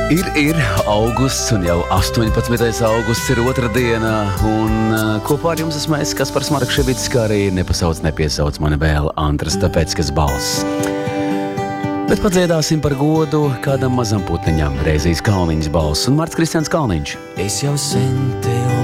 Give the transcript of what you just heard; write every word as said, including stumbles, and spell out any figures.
Ir, ir augusts, un jau astoņpadsmitais augusts ir otra diena, un uh, kopā ar jums esmu es, Kaspars Markševics, kā arī nepasauc, nepiesauc mani vēl Antras, tāpēc, kas balss. Bet padziedāsim par godu kādam mazam putniņam, Reizijas Kalniņas balss un Marts Kristians Kalniņš. Es jau sen tev